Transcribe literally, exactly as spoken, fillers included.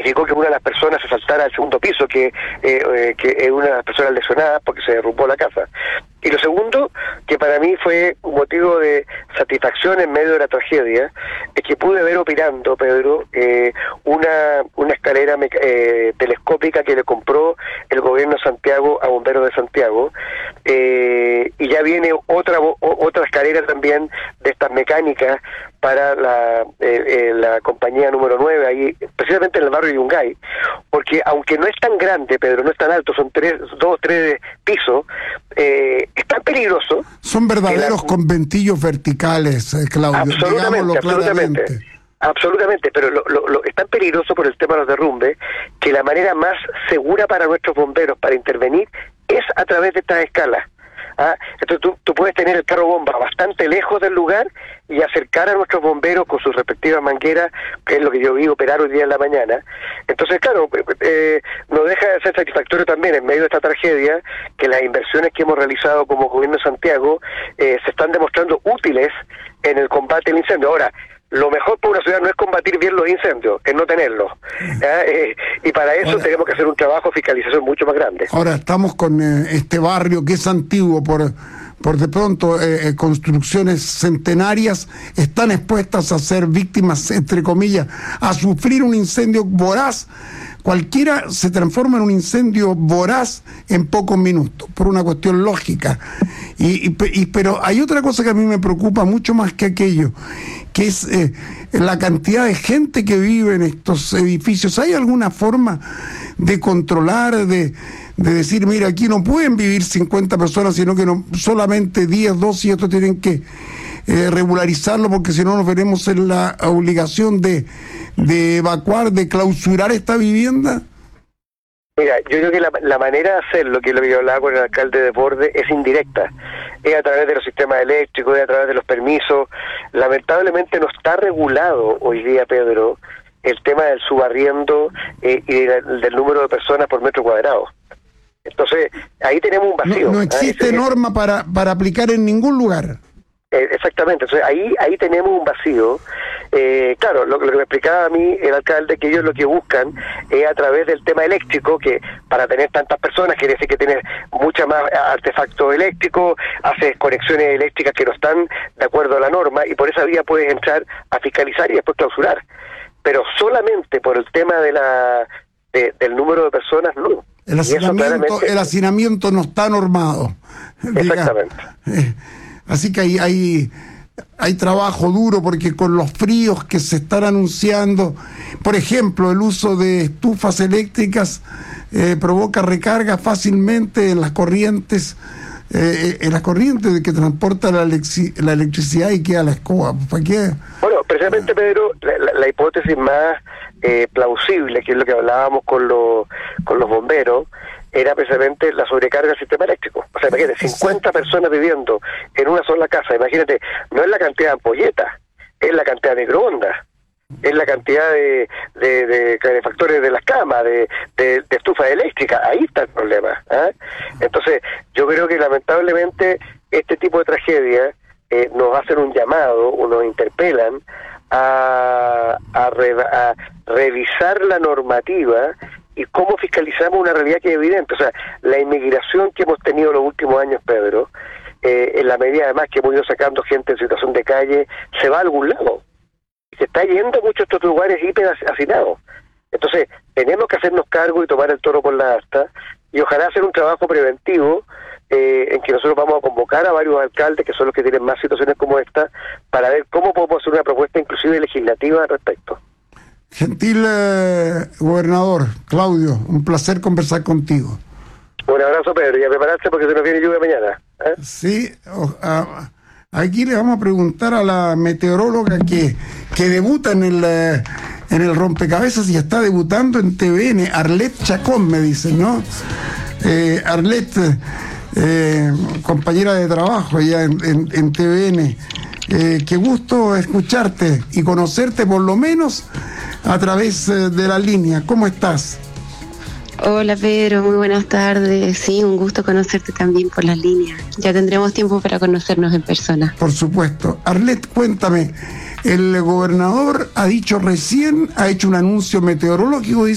significó que una de las personas se saltara al segundo piso, que, eh, eh, que es una de las personas lesionadas porque se derrumbó la casa. Y lo segundo, que para mí fue un motivo de satisfacción en medio de la tragedia, es que pude ver operando, Pedro, eh, una, una escalera eh, telescópica que le compró el gobierno de Santiago a Bomberos de Santiago, eh, y ya viene otra o, otra escalera también de estas mecánicas para la, eh, eh, la compañía número nueve, ahí precisamente en el barrio Yungay, porque aunque no es tan grande, Pedro, no es tan alto, son tres, dos, tres pisos, eh, es tan peligroso. Son verdaderos la... conventillos verticales, eh, Claudio. Absolutamente, absolutamente. Absolutamente, pero lo, lo, lo, es tan peligroso por el tema de los derrumbes que la manera más segura para nuestros bomberos para intervenir es a través de estas escalas. ¿Ah? Entonces tú, tú puedes tener el carro bomba bastante lejos del lugar y acercar a nuestros bomberos con sus respectivas mangueras, que es lo que yo vi operar hoy día en la mañana. Entonces, claro, eh, no deja de ser satisfactorio también en medio de esta tragedia que las inversiones que hemos realizado como Gobierno de Santiago eh, se están demostrando útiles en el combate al incendio. Ahora, lo mejor para una ciudad no es combatir bien los incendios, es no tenerlos. ¿eh? Eh, y para eso ahora, tenemos que hacer un trabajo de fiscalización mucho más grande. Ahora estamos con eh, este barrio que es antiguo, por, por de pronto eh, construcciones centenarias están expuestas a ser víctimas, entre comillas, a sufrir un incendio voraz. Cualquiera se transforma en un incendio voraz en pocos minutos, por una cuestión lógica. Y, y, y, pero hay otra cosa que a mí me preocupa mucho más que aquello, que es eh, la cantidad de gente que vive en estos edificios. ¿Hay alguna forma de controlar, de, de decir, mira, aquí no pueden vivir cincuenta personas, sino que no, solamente diez, doce, y esto tienen que eh, regularizarlo, porque si no nos veremos en la obligación de, de evacuar, de clausurar esta vivienda? Mira, yo creo que la, la manera de hacerlo, que es lo que yo hablaba con el alcalde de Borde, es indirecta. Es a través de los sistemas eléctricos, es a través de los permisos. Lamentablemente no está regulado hoy día, Pedro, el tema del subarriendo eh, y de, del número de personas por metro cuadrado. Entonces, ahí tenemos un vacío. No, no existe ¿eh? norma para, para aplicar en ningún lugar. Eh, exactamente, entonces ahí ahí tenemos un vacío. Eh, claro, lo, lo que me explicaba a mí el alcalde, que ellos lo que buscan es a través del tema eléctrico, que para tener tantas personas quiere decir que tienes mucha más artefactos eléctricos, haces conexiones eléctricas que no están de acuerdo a la norma, y por esa vía puedes entrar a fiscalizar y después clausurar. Pero solamente por el tema de la de, del número de personas, no. El hacinamiento, claramente... el hacinamiento no está normado. Exactamente. Diga, eh, Así que hay, hay, hay trabajo duro, porque con los fríos que se están anunciando, por ejemplo, el uso de estufas eléctricas eh, provoca recarga fácilmente en las corrientes, eh, en las corrientes que transporta la, electric la electricidad y queda la escoba. ¿Para qué? Bueno, precisamente, Pedro, la, la, la hipótesis más eh, plausible, que es lo que hablábamos con, lo, con los bomberos, era precisamente la sobrecarga del sistema eléctrico. O sea, imagínate, cincuenta personas viviendo en una sola casa, imagínate, no es la cantidad de ampolletas, es la cantidad de microondas, es la cantidad de, de, de calefactores de las camas, de, de, de estufas eléctricas, ahí está el problema. ¿eh? Entonces, yo creo que lamentablemente este tipo de tragedias eh, nos hacen un llamado, o nos interpelan a, a, re, a revisar la normativa y cómo fiscalizamos una realidad que es evidente. O sea, la inmigración que hemos tenido en los últimos años, Pedro, eh, en la medida además que hemos ido sacando gente en situación de calle, se va a algún lado. Se está yendo a muchos de estos lugares hiper hacinados. Entonces, tenemos que hacernos cargo y tomar el toro por la asta, y ojalá hacer un trabajo preventivo eh, en que nosotros vamos a convocar a varios alcaldes, que son los que tienen más situaciones como esta, para ver cómo podemos hacer una propuesta inclusive legislativa al respecto. Gentil eh, gobernador Claudio, un placer conversar contigo. Un abrazo, Pedro, y a prepararse porque se nos viene lluvia mañana. ¿eh? Sí, oh, ah, aquí le vamos a preguntar a la meteoróloga que, que debuta en el, eh, en el rompecabezas y está debutando en T V N, Arlette Chacón, me dicen, ¿no? Eh, Arlette, eh, compañera de trabajo allá en, en, en T V N. Eh, qué gusto escucharte y conocerte por lo menos a través eh, de la línea. ¿Cómo estás? Hola Pedro, muy buenas tardes. Sí, un gusto conocerte también por las líneas. Ya tendremos tiempo para conocernos en persona. Por supuesto. Arlette, cuéntame, el gobernador ha dicho recién, ha hecho un anuncio meteorológico,